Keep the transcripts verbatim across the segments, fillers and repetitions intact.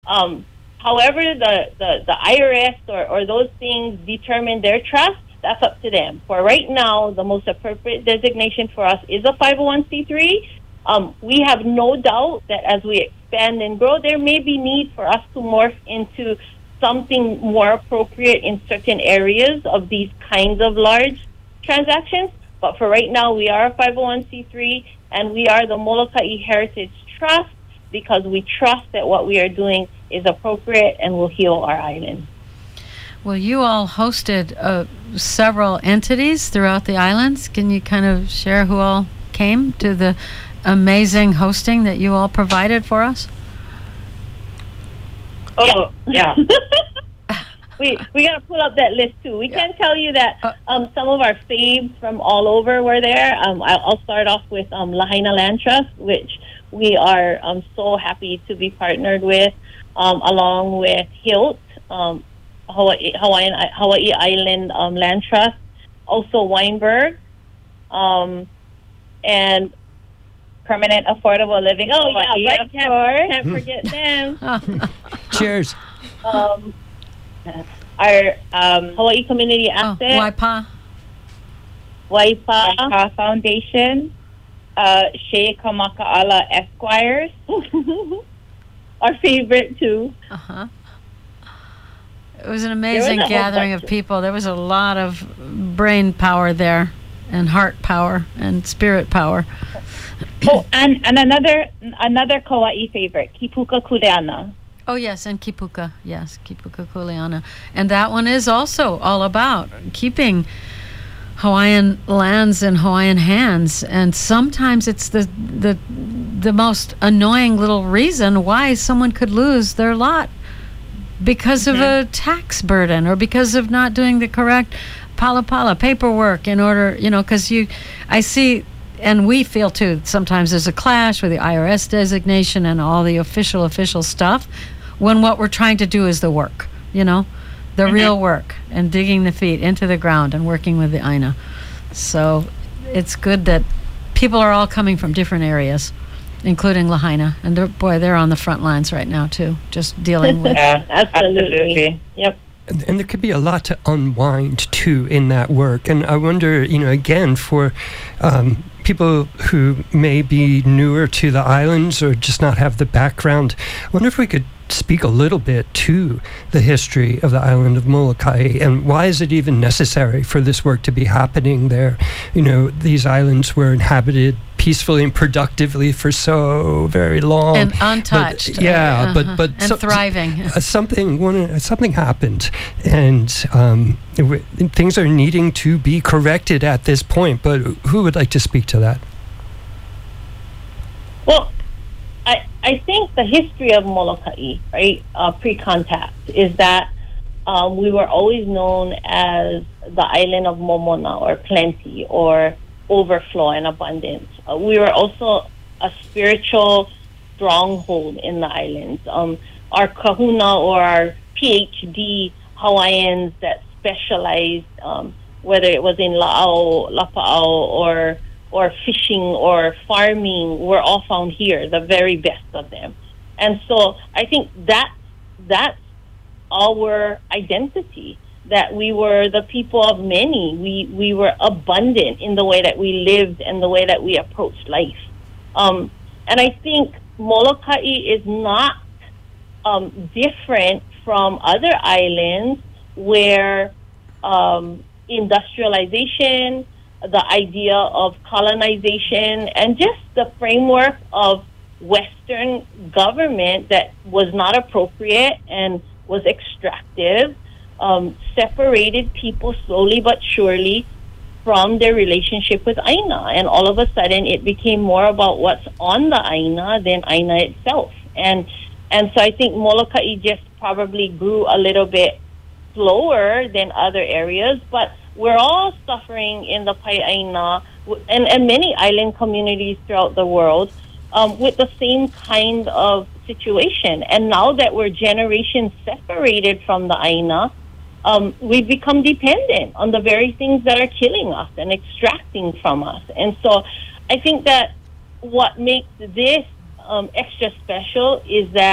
Um, however, the, the, the I R S or, or those things determine their trust, that's up to them. For right now, the most appropriate designation for us is a five oh one c three. Um, we have no doubt that as we expand and grow, there may be need for us to morph into something more appropriate in certain areas of these kinds of large transactions. But for right now, we are a five oh one c three, and we are the Molokai Heritage Trust because we trust that what we are doing is appropriate and will heal our island. Well, you all hosted uh, several entities throughout the islands. Can you kind of share who all came to the amazing hosting that you all provided for us? Oh, yeah. we we got to pull up that list, too. We yeah. can tell you that um, some of our faves from all over were there. Um, I'll, I'll start off with um, Lahaina Land Trust, which we are um, so happy to be partnered with, um, along with Hilt, um, Hawaii, Hawaiian, Hawaii Island um, Land Trust, also Weinberg, um, and Permanent Affordable Living. Oh, Hawaii, yeah, right, can't, can't forget them. Cheers. Um, our um, Hawaii Community Asset. Oh, Waipa. Waipa. Waipa Foundation. Uh, Shea Kamaka'ala Esquires. Our favorite, too. Uh-huh. It was an amazing was gathering of people. There was a lot of brain power there, and heart power, and spirit power. Oh, and, and another another Kauai favorite, Kipuka Kuleana. Oh, yes, and Kipuka. Yes, Kipuka Kuleana. And that one is also all about keeping Hawaiian lands in Hawaiian hands. And sometimes it's the the the most annoying little reason why someone could lose their lot because mm-hmm. of a tax burden or because of not doing the correct pala pala paperwork in order, you know, because you, I see, and we feel too, sometimes there's a clash with the I R S designation and all the official, official stuff, when what we're trying to do is the work, you know, the mm-hmm. real work, and digging the feet into the ground and working with the Aina. So it's good that people are all coming from different areas, including Lahaina. And they're, boy, they're on the front lines right now, too, just dealing with... Yeah, absolutely. Yep. And there could be a lot to unwind, too, in that work. And I wonder, you know, again, for um, people who may be newer to the islands or just not have the background, I wonder if we could speak a little bit to the history of the island of Molokai and why is it even necessary for this work to be happening there. You know, these islands were inhabited peacefully and productively for so very long and untouched. But, yeah, uh-huh. but but and so, thriving. Uh, something one, something happened, and um, it w- things are needing to be corrected at this point. But who would like to speak to that? Well, I, I think the history of Molokai, right, uh, pre-contact, is that um, we were always known as the island of Momona, or plenty, or overflow and abundance. Uh, we were also a spiritual stronghold in the islands. Um, our kahuna, or our PhD Hawaiians that specialized, um, whether it was in La'au, Lapa'au, or or fishing or farming, were all found here, the very best of them. And so I think that that's our identity, that we were the people of many. We we were abundant in the way that we lived and the way that we approached life. Um, and I think Molokai is not um, different from other islands where um, industrialization, the idea of colonization, and just the framework of Western government that was not appropriate and was extractive, um, separated people slowly but surely from their relationship with Aina. And all of a sudden, it became more about what's on the Aina than Aina itself. And and so I think Molokai just probably grew a little bit slower than other areas, but we're all suffering in the Pai'aina and, and many island communities throughout the world um, with the same kind of situation. And now that we're generations separated from the Aina, um, we've become dependent on the very things that are killing us and extracting from us. And so I think that what makes this um, extra special is that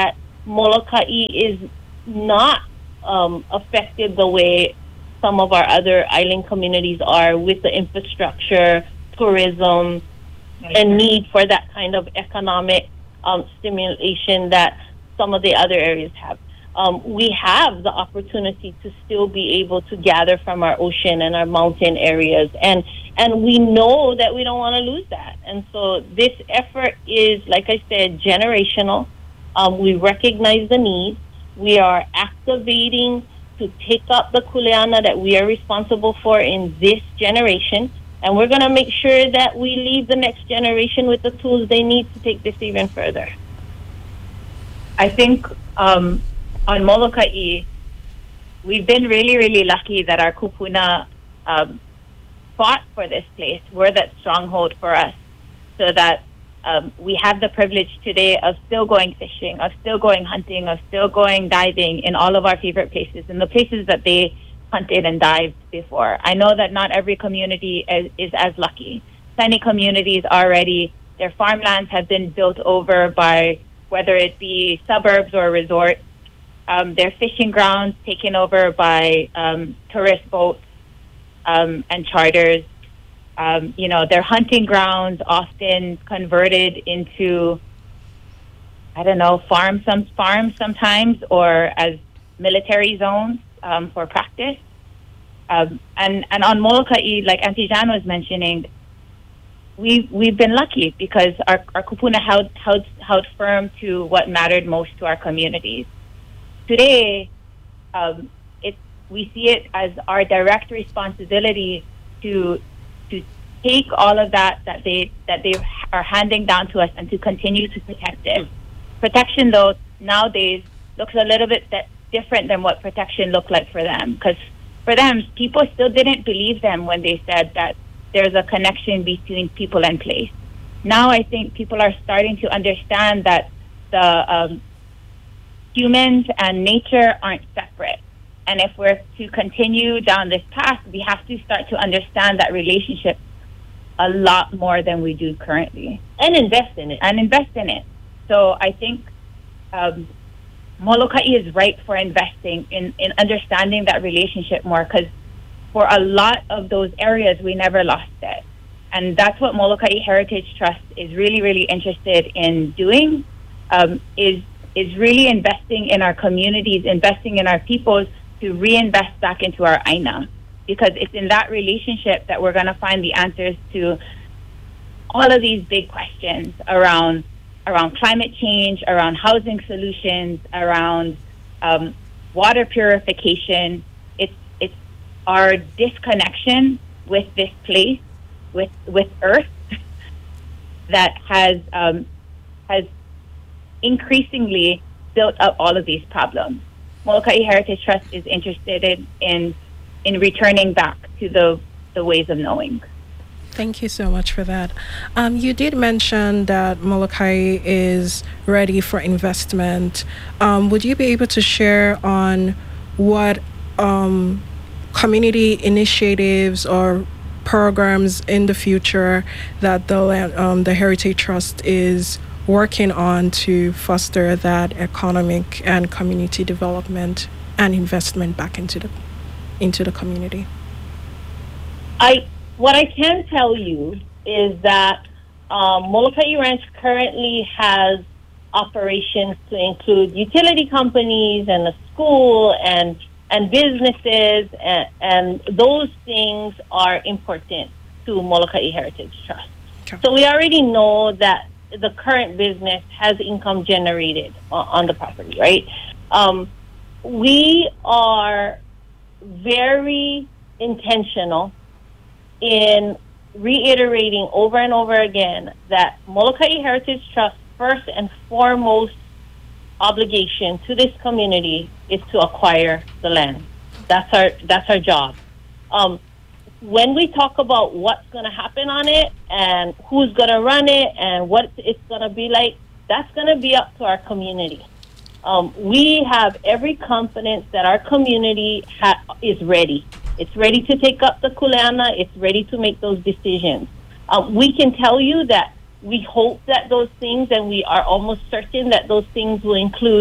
Molokai is not um, affected the way some of our other island communities are with the infrastructure, tourism, and need for that kind of economic um, stimulation that some of the other areas have. Um, we have the opportunity to still be able to gather from our ocean and our mountain areas, and and we know that we don't want to lose that. And so this effort is, like I said, generational. Um, we recognize the need. We are activating to take up the kuleana that we are responsible for in this generation, and we're going to make sure that we leave the next generation with the tools they need to take this even further. I think um, on Molokai, we've been really, really lucky that our kupuna um, fought for this place. We're that stronghold for us, so that um, we have the privilege today of still going fishing, of still going hunting, of still going diving in all of our favorite places, in the places that they hunted and dived before. I know that not every community is, is as lucky. Many communities already, their farmlands have been built over by whether it be suburbs or resorts, um, their fishing grounds taken over by um, tourist boats um, and charters. Um, you know, their hunting grounds often converted into, I don't know, farms, some farms sometimes, or as military zones um, for practice. Um, and, and on Molokai, like Auntie Jan was mentioning, we we've been lucky because our, our kupuna held, held held firm to what mattered most to our communities. Today, um, it we see it as our direct responsibility to to take all of that that they that they are handing down to us and to continue to protect it. Protection, though, nowadays looks a little bit that different than what protection looked like for them, because for them, people still didn't believe them when they said that there's a connection between people and place. Now I think people are starting to understand that the um, humans and nature aren't separate. And if we're to continue down this path, we have to start to understand that relationship a lot more than we do currently. And invest in it. And invest in it. So I think um, Molokai is ripe for investing in, in understanding that relationship more, because for a lot of those areas, we never lost it. And that's what Molokai Heritage Trust is really, really interested in doing, um, is is really investing in our communities, investing in our peoples to reinvest back into our aina. Because it's in that relationship that we're going to find the answers to all of these big questions around around climate change, around housing solutions, around um, water purification. It's it's our disconnection with this place, with with Earth, that has um, has increasingly built up all of these problems. Molokai Heritage Trust is interested in, in in returning back to the the ways of knowing. Thank you so much for that. Um, you did mention that Molokai is ready for investment. Um, would you be able to share on what um, community initiatives or programs in the future that the um, the Heritage Trust is working on to foster that economic and community development and investment back into the into the community? I what I can tell you is that um, Molokai Ranch currently has operations to include utility companies and a school and and businesses, and, and those things are important to Molokai Heritage Trust. Okay. So we already know that the current business has income generated on, on the property, right? Um, we are very intentional in reiterating over and over again that Molokai Heritage Trust first and foremost obligation to this community is to acquire the land. That's our that's our job. Um, when we talk about what's going to happen on it and who's going to run it and what it's going to be like, that's going to be up to our community. Um, we have every confidence that our community ha- is ready. It's ready to take up the kuleana. It's ready to make those decisions. Um, we can tell you that we hope that those things, and we are almost certain that those things will include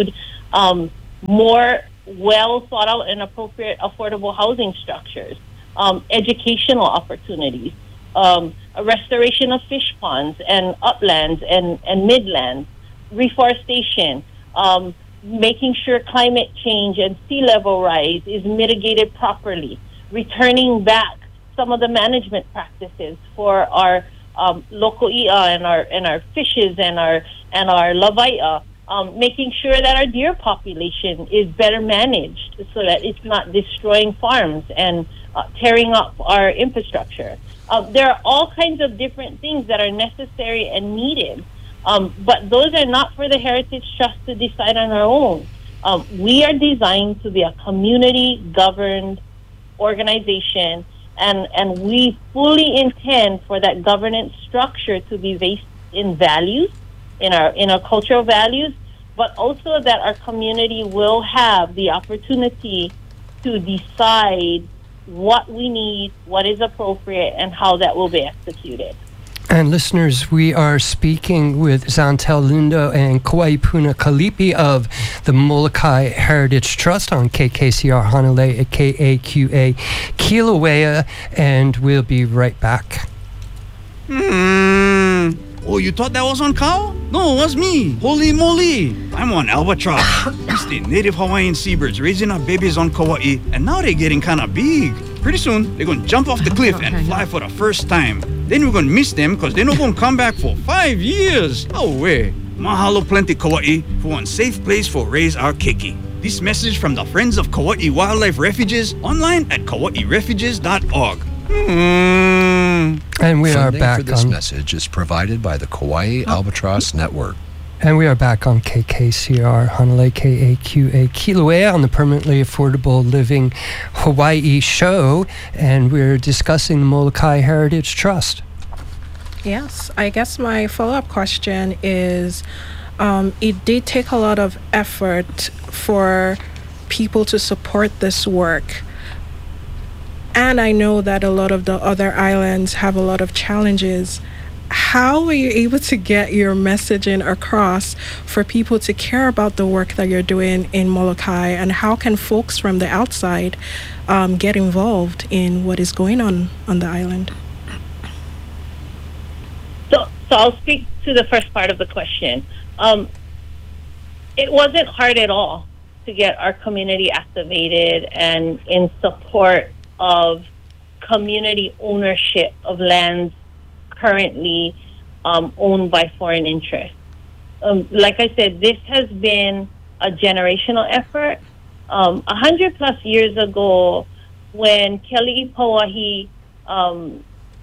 um, more well thought out and appropriate affordable housing structures, um, educational opportunities, um, a restoration of fish ponds and uplands and, and midlands, reforestation, um, making sure climate change and sea level rise is mitigated properly, returning back some of the management practices for our um, local I A and our and our fishes and our and our lavaia, um, making sure that our deer population is better managed so that it's not destroying farms and uh, tearing up our infrastructure. Uh, there are all kinds of different things that are necessary and needed, um, but those are not for the Heritage Trust to decide on our own. Um, we are designed to be a community-governed organization, and, and we fully intend for that governance structure to be based in values, in our in our cultural values, but also that our community will have the opportunity to decide what we need, what is appropriate, and how that will be executed. And listeners, we are speaking with Zantel Lindo and Kauai Puna Kalipi of the Molokai Heritage Trust on K K C R Hanalei at K A Q A Kilauea, and we'll be right back. Hmm. Oh, you thought that was on cow? No, it was me. Holy moly. I'm on albatross. It's the native Hawaiian seabirds raising up babies on Kauai, and now they're getting kind of big. Pretty soon, they're going to jump off the cliff and fly for the first time. Then we're going to miss them because they're not going to come back for five years. Oh, way. Mahalo plenty, Kauai, for one safe place for raise our keiki. This message from the Friends of Kauai Wildlife Refuges online at kauai refuges dot org. Hmm. And we Funding are back for this on... message is provided by the Kauai Albatross Network. And we are back on K K C R Hanalei K A Q A Kilauea on the Permanently Affordable Living Hawaii show, and we're discussing the Molokai Heritage Trust. Yes, I guess my follow-up question is, um, it did take a lot of effort for people to support this work. And I know that a lot of the other islands have a lot of challenges. How are you able to get your messaging across for people to care about the work that you're doing in Molokai? And how can folks from the outside um, get involved in what is going on on the island? So, so I'll speak to the first part of the question. Um, it wasn't hard at all to get our community activated and in support of community ownership of lands currently um, owned by foreign interests. Um, like I said, this has been a generational effort. Um, a hundred plus years ago, when Keli'ipauahi um,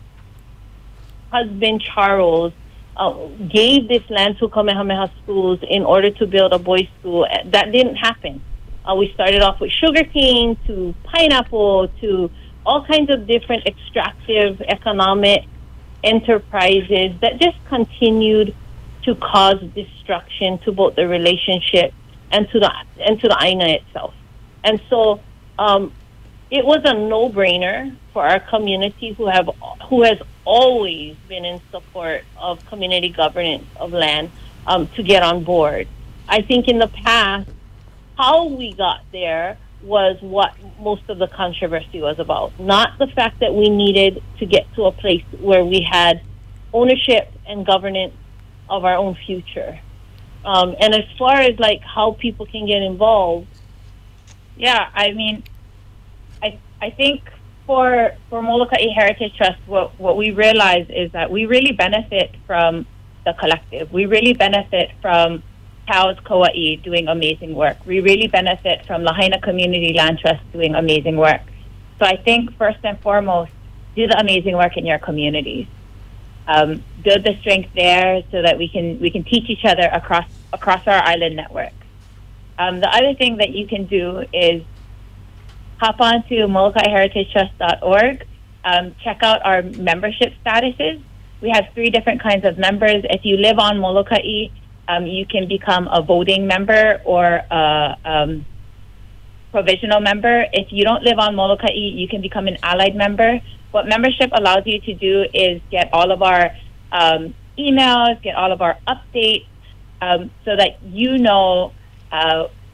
husband Charles uh, gave this land to Kamehameha schools in order to build a boys' school, that didn't happen. Uh, we started off with sugarcane to pineapple to all kinds of different extractive economic enterprises that just continued to cause destruction to both the relationship and to the and to the aina itself. And so um, it was a no-brainer for our community who have who has always been in support of community governance of land um, to get on board. I think in the past, how we got there was what most of the controversy was about, not the fact that we needed to get to a place where we had ownership and governance of our own future. Um, and as far as like how people can get involved, yeah, I mean, I I think for for Molokai Heritage Trust, what what we realize is that we really benefit from the collective. We really benefit from Taos Kauai doing amazing work. We really benefit from Lahaina Community Land Trust doing amazing work. So I think first and foremost, do the amazing work in your communities. Um, build the strength there so that we can we can teach each other across across our island network. Um, the other thing that you can do is hop on to molokai heritage trust dot org. Um, check out our membership statuses. We have three different kinds of members. If you live on Molokai, Um, you can become a voting member or a um, provisional member. If you don't live on Molokai, you can become an allied member. What membership allows you to do is get all of our um, emails, get all of our updates, um, so that you know uh,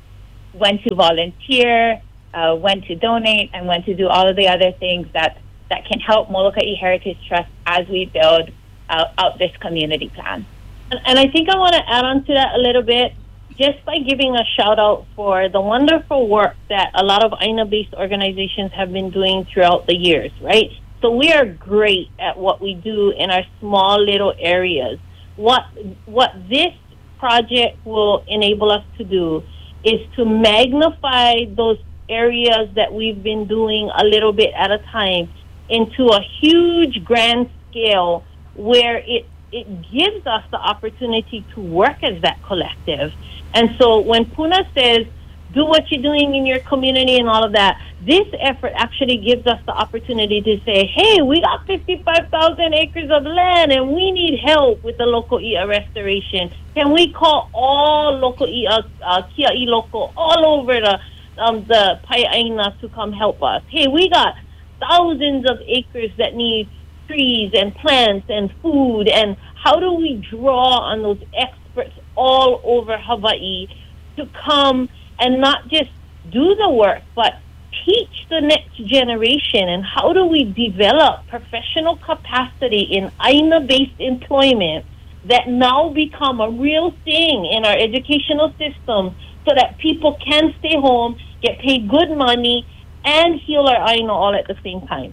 when to volunteer, uh, when to donate, and when to do all of the other things that, that can help Molokai Heritage Trust as we build uh, out this community plan. And, and I think I want to add on to that a little bit, just by giving a shout out for the wonderful work that a lot of Aina-based organizations have been doing throughout the years, right? So we are great at what we do in our small little areas. What what this project will enable us to do is to magnify those areas that we've been doing a little bit at a time into a huge grand scale where it, it gives us the opportunity to work as that collective. And so when Puna says, do what you're doing in your community and all of that, this effort actually gives us the opportunity to say, hey, we got fifty-five thousand acres of land and we need help with the local I A restoration. Can we call all local I A, uh, Kia I local all over the um, the Pai'aina to come help us? Hey, we got thousands of acres that need trees and plants and food, and how do we draw on those experts all over Hawaii to come and not just do the work, but teach the next generation? And how do we develop professional capacity in Aina-based employment that now become a real thing in our educational system so that people can stay home, get paid good money, and heal our Aina all at the same time?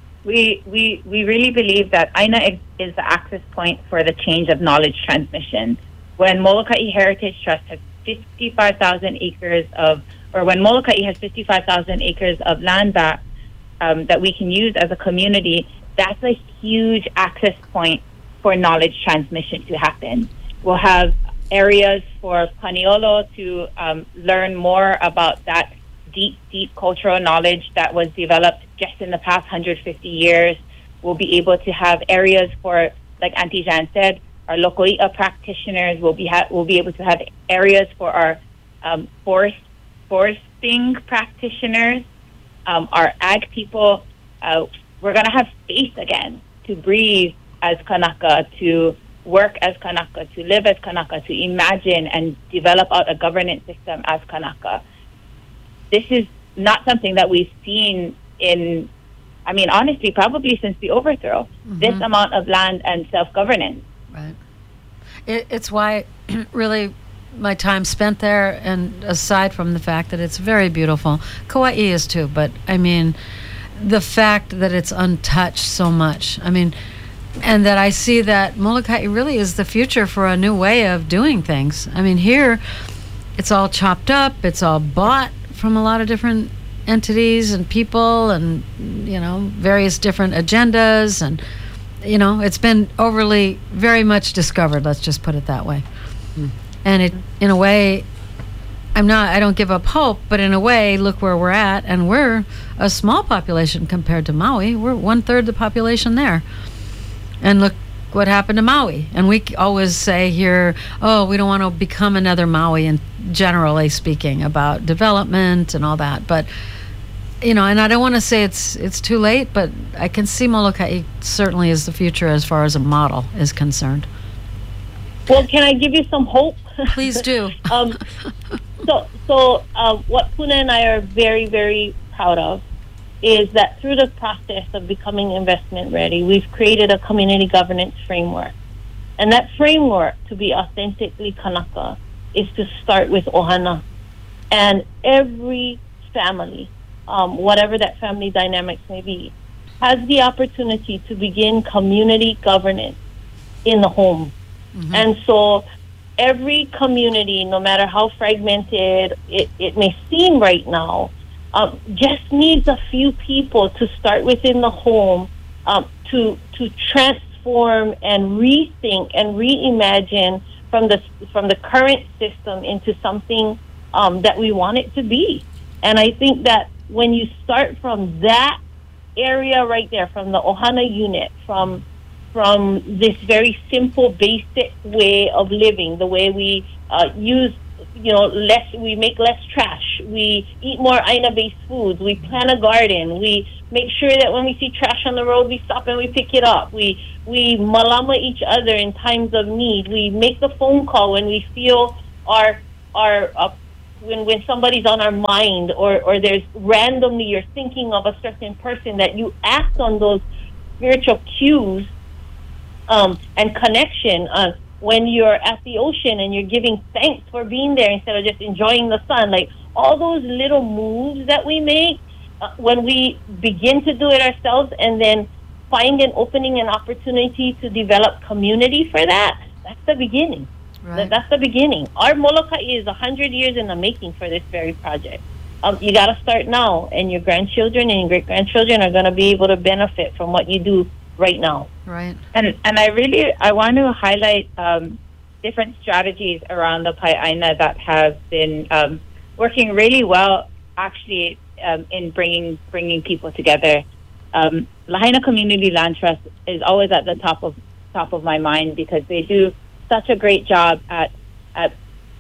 We, we, we really believe that Aina is the access point for the change of knowledge transmission. When Molokai Heritage Trust has fifty-five thousand acres of, or when Molokai has fifty-five thousand acres of land back um, that we can use as a community, that's a huge access point for knowledge transmission to happen. We'll have areas for Paniolo to um, learn more about that deep, deep cultural knowledge that was developed just in the past one hundred fifty years. We'll be able to have areas for, like Auntie Jan said, our local I A practitioners. Will be ha- will be able to have areas for our um, forest foresting practitioners, um, our ag people. Uh, we're going to have space again to breathe as Kanaka, to work as Kanaka, to live as Kanaka, to imagine and develop out a governance system as Kanaka. This is not something that we've seen in, I mean, honestly, probably since the overthrow, mm-hmm. this amount of land and self-governance. Right. It, it's why really my time spent there, and aside from the fact that it's very beautiful, Kauai is too, but I mean, the fact that it's untouched so much, I mean, and that I see that Molokai really is the future for a new way of doing things. I mean, here, it's all chopped up, it's all bought from a lot of different entities and people and, you know, various different agendas, and you know, it's been overly, very much discovered, let's just put it that way. Mm. And it, in a way, I'm not, I don't give up hope, but in a way, look where we're at, and we're a small population compared to Maui. We're one third the population there. And look what happened to Maui. And we always say here, oh, we don't want to become another Maui, and generally speaking, about development and all that. But you know, and I don't want to say it's it's too late, but I can see Molokai certainly is the future as far as a model is concerned. Well, can I give you some hope? Please do. um, so, so uh, what Puna and I are very, very proud of is that through the process of becoming investment ready, we've created a community governance framework. And that framework, to be authentically Kanaka, is to start with Ohana. And every family, Um, whatever that family dynamics may be, has the opportunity to begin community governance in the home. Mm-hmm. And so every community, no matter how fragmented it, it may seem right now, um, just needs a few people to start within the home um, to to transform and rethink and reimagine from the, from the current system into something um, that we want it to be. And I think that when you start from that area right there, from the Ohana unit, from from this very simple, basic way of living, the way we uh, use, you know, less, we make less trash, we eat more Aina-based foods, we plant a garden, we make sure that when we see trash on the road, we stop and we pick it up, we we malama each other in times of need, we make the phone call when we feel our our uh, when, when somebody's on our mind, or, or there's randomly you're thinking of a certain person, that you act on those spiritual cues um, and connection. Uh, when you're at the ocean and you're giving thanks for being there instead of just enjoying the sun, like all those little moves that we make, uh, when we begin to do it ourselves and then find an opening and opportunity to develop community for that, that's the beginning. Right. That's the beginning. Our Molokai is one hundred years in the making for this very project. Um, you got to start now, and your grandchildren and your great-grandchildren are going to be able to benefit from what you do right now. Right. And and I really I want to highlight um, different strategies around the Pai'aina that have been um, working really well, actually, um, in bringing bringing people together. Um, Lahaina Community Land Trust is always at the top of top of my mind, because they do such a great job at at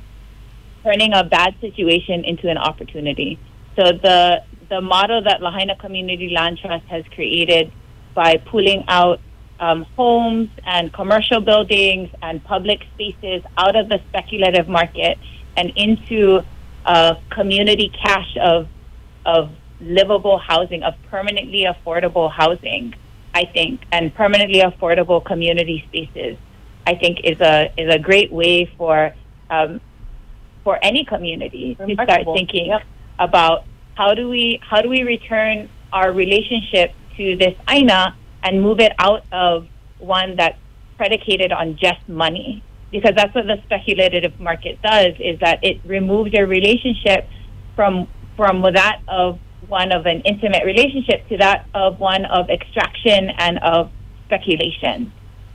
turning a bad situation into an opportunity. So the the model that Lahaina Community Land Trust has created by pulling out um, homes and commercial buildings and public spaces out of the speculative market and into a community cache of of livable housing, of permanently affordable housing, I think, and permanently affordable community spaces, I think is a is a great way for um, for any community to start thinking yep. about how do we how do we return our relationship to this aina and move it out of one that's predicated on just money, because that's what the speculative market does, is that it removes your relationship from from that of one of an intimate relationship to that of one of extraction and of speculation.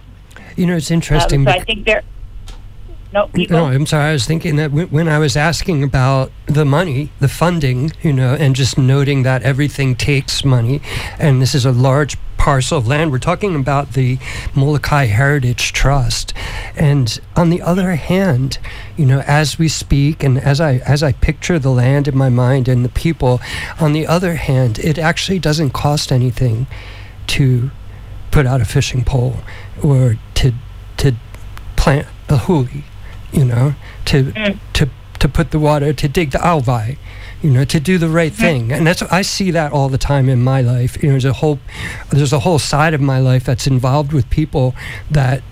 You know, it's interesting. Um, so I think there. No, no, I'm sorry. I was thinking that w- when I was asking about the money, the funding, you know, and just noting that everything takes money, and this is a large parcel of land. We're talking about the Molokai Heritage Trust, and on the other hand, you know, as we speak and as I as I picture the land in my mind and the people, on the other hand, it actually doesn't cost anything to put out a fishing pole or to to plant a huli, you know, to mm. to to put the water, to dig the alvai, you know, to do the right thing. And that's, I see that all the time in my life. You know, there's a whole there's a whole side of my life that's involved with people that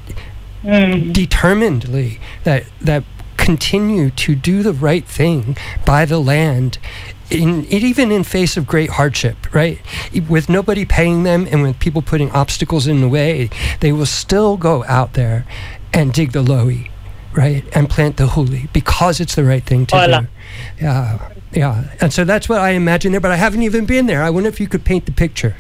mm. determinedly that that continue to do the right thing by the land, in it, even in face of great hardship, right? With nobody paying them and with people putting obstacles in the way, they will still go out there and dig the lo'i, right? And plant the huli, because it's the right thing to Hola. do. Yeah, yeah. And so that's what I imagine there, but I haven't even been there. I wonder if you could paint the picture.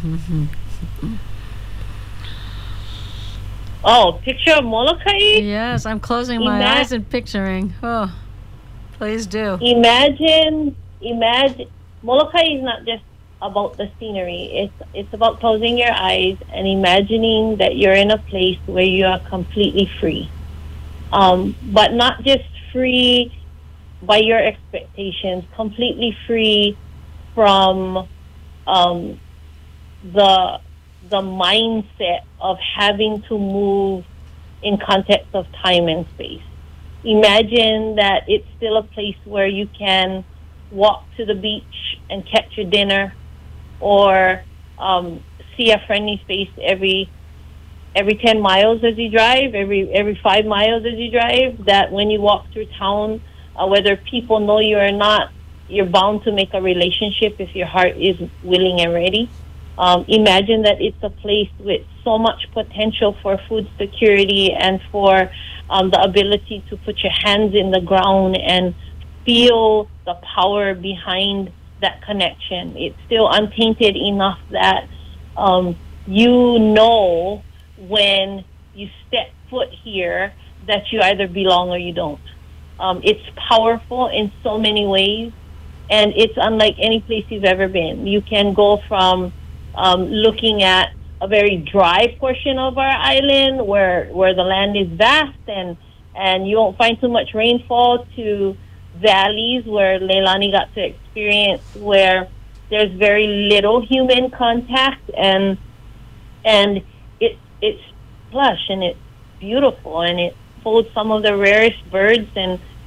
Oh, picture of Molokai? Yes, I'm closing my Ima- eyes and picturing. Oh, please do. Imagine, imagine, Molokai is not just about the scenery. It's it's about closing your eyes and imagining that you're in a place where you are completely free. Um, but not just free by your expectations, completely free from um, the the mindset of having to move in context of time and space. Imagine that it's still a place where you can walk to the beach and catch your dinner, or um, see a friendly space every every ten miles as you drive, every every five miles as you drive, that when you walk through town, uh, whether people know you or not, you're bound to make a relationship if your heart is willing and ready. Um, imagine that it's a place with so much potential for food security and for um, the ability to put your hands in the ground and feel the power behind that connection. It's still untainted enough that um, you know when you step foot here that you either belong or you don't. Um, it's powerful in so many ways, and it's unlike any place you've ever been. You can go from um, looking at a very dry portion of our island where where the land is vast and, and you won't find too much rainfall, to valleys where Leilani got to experience where there's very little human contact, and and it it's plush and it's beautiful and it holds some of the rarest birds and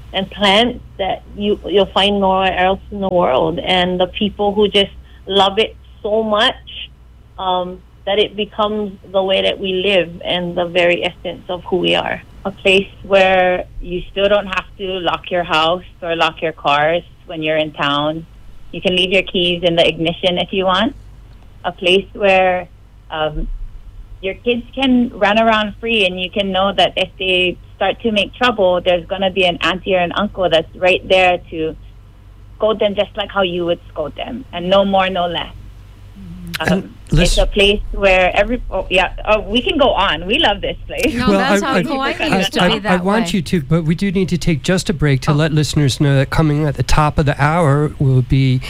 and plants that you you'll find nowhere else in the world, and the people who just love it so much um, that it becomes the way that we live and the very essence of who we are. A place where you still don't have to lock your house or lock your cars when you're in town. You can leave your keys in the ignition if you want. A place where um, your kids can run around free, and you can know that if they start to make trouble, there's going to be an auntie or an uncle that's right there to scold them just like how you would scold them, and no more, no less. Um, it's a place where every oh, yeah oh, we can go on. We love this place. No, that's how Kauai used to I, be that I want way. you to, but we do need to take just a break to Oh. let listeners know that coming at the top of the hour will be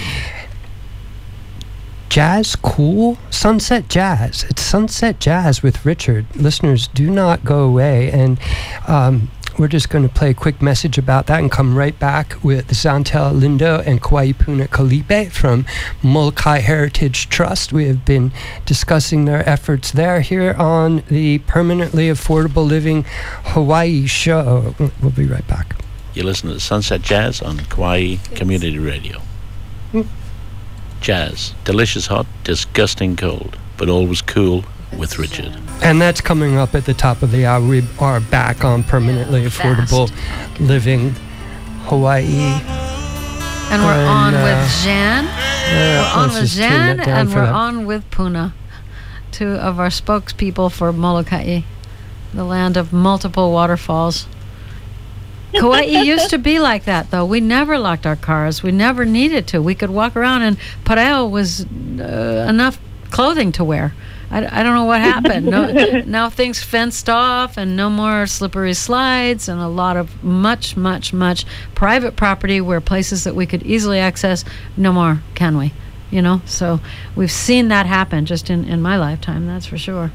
Jazz Cool Sunset Jazz. It's Sunset Jazz with Richard. Listeners, do not go away, and um, we're just going to play a quick message about that and come right back with Zantel Lindo and Kauai Puna Kalipe from Molokai Heritage Trust. We have been discussing their efforts there here on the Permanently Affordable Living Hawaii show. We'll be right back. You listen to Sunset Jazz on Kauai Community Radio. Hmm. Jazz, delicious hot, disgusting cold, but always cool with Richard. And that's coming up at the top of the hour. We are back on Permanently Affordable Living Hawaii. And we're And, on uh, with Jan. Yeah, we're on let's with just tune Jan, that down and for we're that. on with Puna, two of our spokespeople for Molokai, the land of multiple waterfalls. Kauai used to be like that, though. We never locked our cars. We never needed to. We could walk around, and pareo was uh, enough clothing to wear. I, I don't know what happened. No, now things fenced off, and no more slippery slides, and a lot of much, much, much private property where places that we could easily access, no more, can we? You know, so we've seen that happen just in, in my lifetime, that's for sure.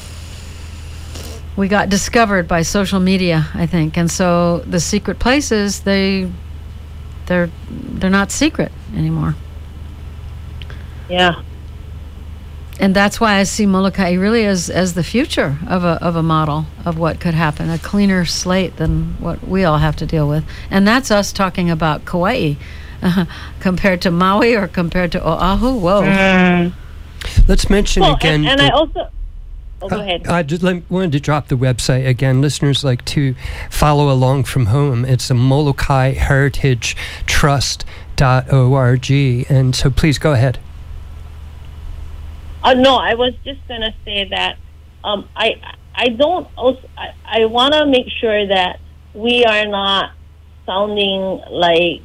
We got discovered by social media, I think, and so the secret places, they, they're, they're not secret anymore. Yeah. And that's why I see Molokai really as, as the future of a of a model of what could happen, a cleaner slate than what we all have to deal with. And that's us talking about Kauai uh, compared to Maui or compared to Oahu. Whoa. Mm. Let's mention Well, again. and, and I that- also. Oh, go ahead. Uh, I just let, wanted to drop the website again. Listeners like to follow along from home. It's a Molokai Heritage Trust dot org. And so please go ahead. Uh, no, I was just gonna say that um, I I don't also I, I want to make sure that we are not sounding like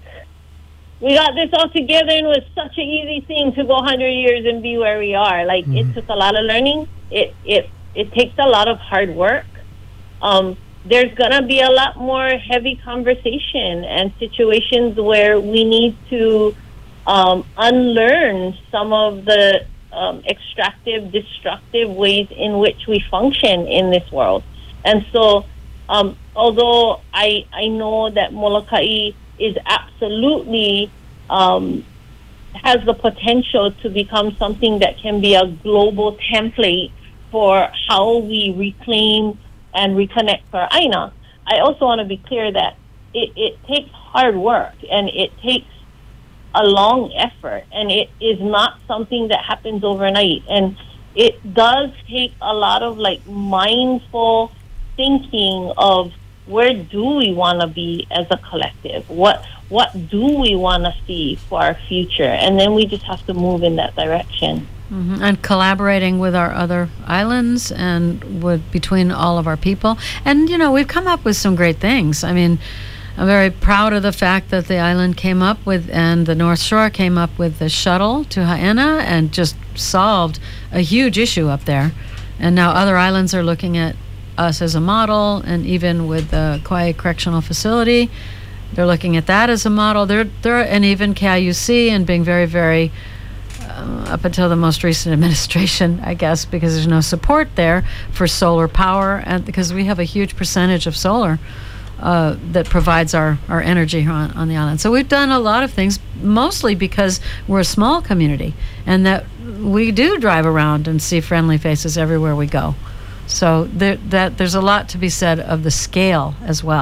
we got this all together and it was such an easy thing to go one hundred years and be where we are. Like Mm-hmm. it took a lot of learning. It it it takes a lot of hard work. Um, there's gonna be a lot more heavy conversation and situations where we need to um, unlearn some of the Um, extractive, destructive ways in which we function in this world. And so, um, although I I know that Molokai is absolutely um, has the potential to become something that can be a global template for how we reclaim and reconnect our Aina, I also want to be clear that it, it takes hard work and it takes a long effort, and it is not something that happens overnight, and it does take a lot of like mindful thinking of where do we want to be as a collective, what what do we want to see for our future, and then we just have to move in that direction. Mm-hmm. And collaborating with our other islands and with between all of our people. And you know, we've come up with some great things. I mean, I'm very proud of the fact that the island came up with, and the North Shore came up with the shuttle to Haena and just solved a huge issue up there. And now other islands are looking at us as a model, and even with the Kauai Correctional Facility, they're looking at that as a model. They're, they're, and even K I U C, and being very, very, uh, up until the most recent administration, I guess, because there's no support there for solar power, and because we have a huge percentage of solar Uh, that provides our, our energy on, on the island. So we've done a lot of things, mostly because we're a small community and that we do drive around and see friendly faces everywhere we go. So there, that there's a lot to be said of the scale as well,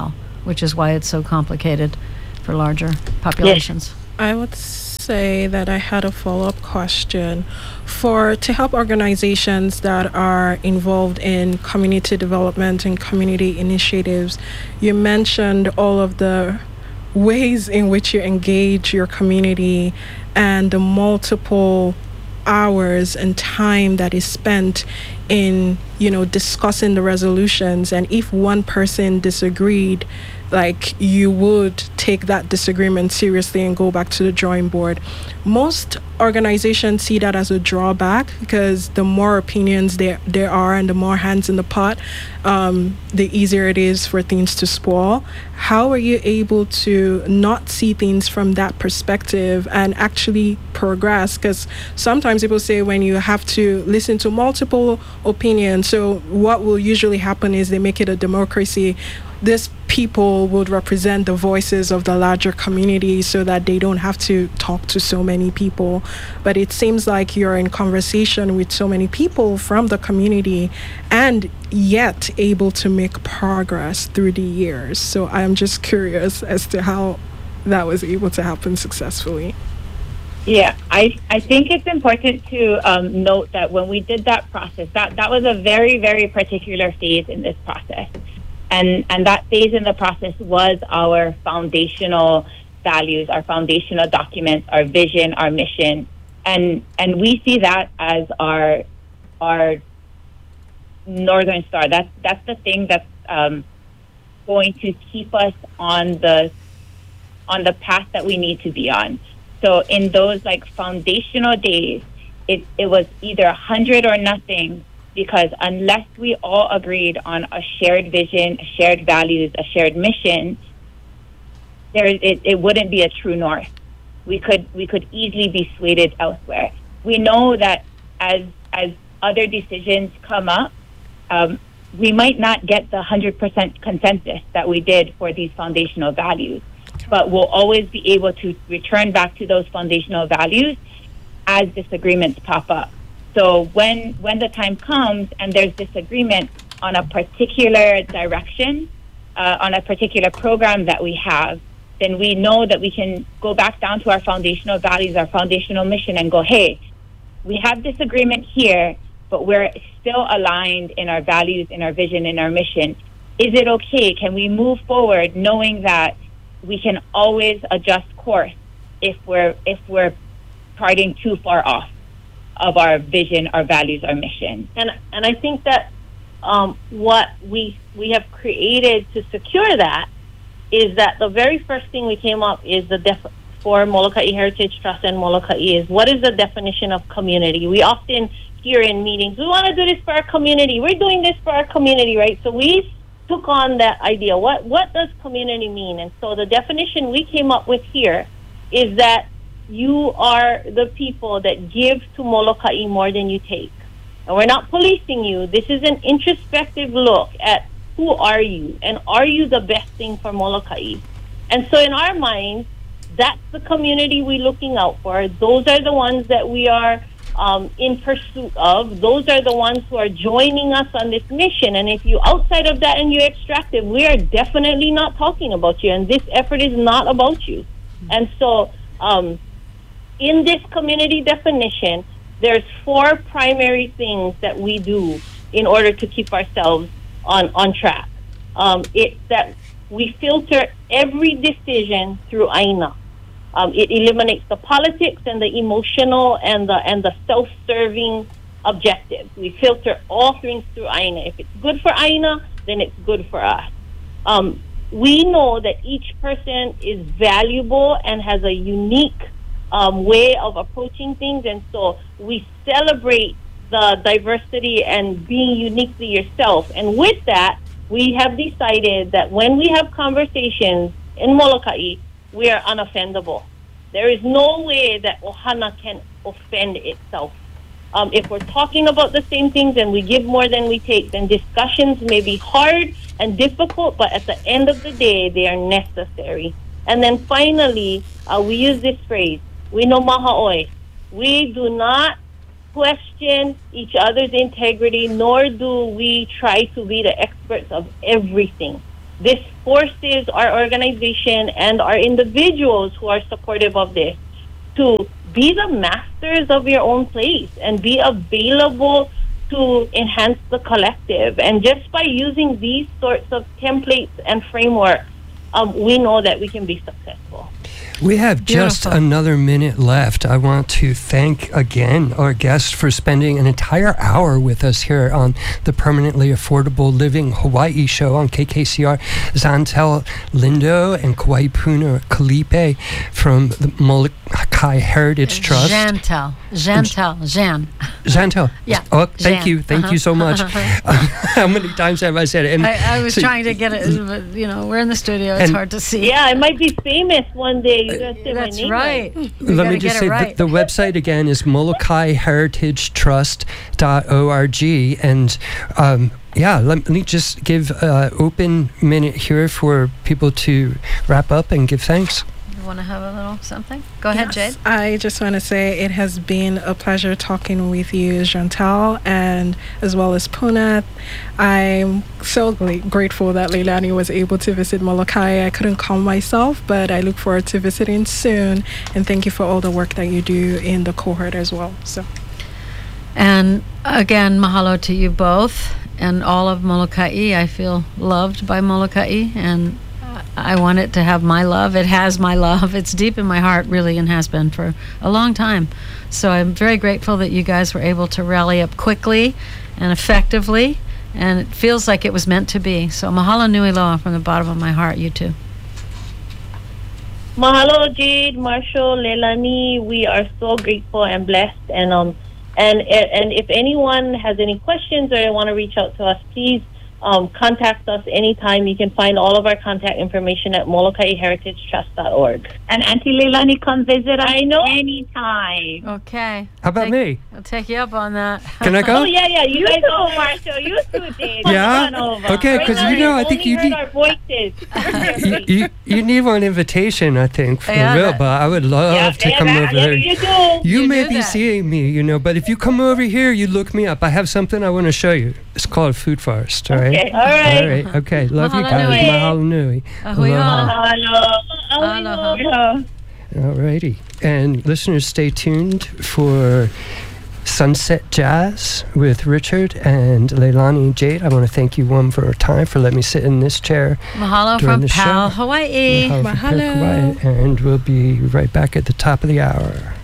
which is why it's so complicated for larger populations. I would say that I had a follow-up question for to help organizations that are involved in community development and community initiatives. You mentioned all of the ways in which you engage your community and the multiple hours and time that is spent in, you know, discussing the resolutions. And if one person disagreed, like, you would take that disagreement seriously and go back to the drawing board. Most organizations see that as a drawback because the more opinions there there are and the more hands in the pot, um, the easier it is for things to spoil. How are you able to not see things from that perspective and actually progress? Because sometimes people say when you have to listen to multiple opinions, so what will usually happen is they make it a democracy. This people would represent the voices of the larger community so that they don't have to talk to so many people. But it seems like you're in conversation with so many people from the community and yet able to make progress through the years. So I'm just curious as to how that was able to happen successfully. Yeah, I, I think it's important to um, note that when we did that process, that, that was a very, very particular phase in this process. And and that phase in the process was our foundational values, our foundational documents, our vision, our mission. And and we see that as our our Northern Star. That's that's the thing that's um, going to keep us on the on the path that we need to be on. So in those like foundational days, it, it was either a hundred or nothing. Because unless we all agreed on a shared vision, a shared values, a shared mission, there it, it wouldn't be a true north. We could we could easily be swayed elsewhere. We know that as as other decisions come up, um, we might not get the one hundred percent consensus that we did for these foundational values, but we'll always be able to return back to those foundational values as disagreements pop up. So when when the time comes and there's disagreement on a particular direction, uh, on a particular program that we have, then we know that we can go back down to our foundational values, our foundational mission, and go, hey, we have disagreement here, but we're still aligned in our values, in our vision, in our mission. Is it okay? Can we move forward knowing that we can always adjust course if we're if we're parting too far off of our vision, our values, our mission? And and I think that um, what we we have created to secure that is that the very first thing we came up is the def- for Molokai Heritage Trust and Molokai is what is the definition of community? We often hear in meetings, we want to do this for our community. We're doing this for our community, right? So we took on that idea. What what does community mean? And so the definition we came up with here is that you are the people that give to Molokai more than you take. And we're not policing you. This is an introspective look at who are you and are you the best thing for Molokai? And so in our minds, that's the community we're looking out for. Those are the ones that we are um, in pursuit of. Those are the ones who are joining us on this mission. And if you outside of that and you're extractive, we are definitely not talking about you. And this effort is not about you. And so um, in this community definition, there's four primary things that we do in order to keep ourselves on, on track. Um, it's that we filter every decision through AINA. Um, it eliminates the politics and the emotional and the and the self-serving objectives. We filter all things through AINA. If it's good for AINA, then it's good for us. Um, we know that each person is valuable and has a unique um, way of approaching things, and so we celebrate the diversity and being uniquely yourself. And with that, we have decided that when we have conversations in Molokai, we are unoffendable. There is no way that Ohana can offend itself. Um, if we're talking about the same things and we give more than we take, then discussions may be hard and difficult, but at the end of the day, they are necessary. And then finally, uh, we use this phrase, we no maha'oi. We do not question each other's integrity, nor do we try to be the experts of everything. this forces our organization and our individuals who are supportive of this to be the masters of your own place and be available to enhance the collective. And just by using these sorts of templates and frameworks, um, we know that we can be successful. We have just Beautiful. another minute left. I want to thank again our guest for spending an entire hour with us here on the Permanently Affordable Living Hawaii show on K K C R. Zantel Lindo and Kauai Puna Kalipe from the Molokai Heritage Trust. Jantel. Jantel. Jan. Zantel. Yeah. Oh, thank Jan. you. Thank Uh-huh. you so much. How many times have I said it? And I, I was so- trying to get it, but, you know, we're in the studio. It's And- hard to see. Yeah, I might be famous one day. You gotta say my That's name right. We Let gotta me just get say it right. the, the website again is molokai heritage trust dot org. And um, yeah, let me just give an open minute here for people to wrap up and give thanks. You want to have a little something? Go ahead, Yes, Jade. I just want to say it has been a pleasure talking with you, Jantel, and as well as Puna. I'm so gla- grateful that Leilani was able to visit Molokai. I couldn't come myself, but I look forward to visiting soon. And thank you for all the work that you do in the cohort as well. So, And again, mahalo to you both and all of Molokai. I feel loved by Molokai, and I want it to have my love. It has my love. It's deep in my heart, really, and has been for a long time. So I'm very grateful that you guys were able to rally up quickly and effectively, and it feels like it was meant to be. So mahalo nui loa from the bottom of my heart, you two. Mahalo, Jade, Marshall, Leilani. We are so grateful and blessed. And um, and and if anyone has any questions or they want to reach out to us, please um, contact us anytime. You can find all of our contact information at molokai heritage trust dot org. And Auntie Leilani, come visit us I know. anytime. Okay. How about Take- me? I'll take you up on that. Can I go? Oh yeah, yeah. You, You guys too, all Marshall. You too, Jade. Yeah? Come on over. Okay, Right 'cause now you know, I you've think only you heard need- our voices. you, you, you need one invitation, I think, for Yeah, real, that- but I would love Yeah, to yeah, come that- over yeah, there. you do. You, You may do be that. seeing me, you know, but if you come over here, you look me up. I have something I want to show you. It's called Food Forest, all right? Okay, all right. All right, okay. Love you Mahalo guys. nui. Mahalo nui. Ahui Aloha. aloha. Hello. Aloha. All righty. And listeners, stay tuned for Sunset Jazz with Richard and Leilani and Jade. I want to thank you one for our time for letting me sit in this chair. Mahalo During from the show. Pal Hawaii. Mahalo from Mahalo. Hawaii, and we'll be right back at the top of the hour.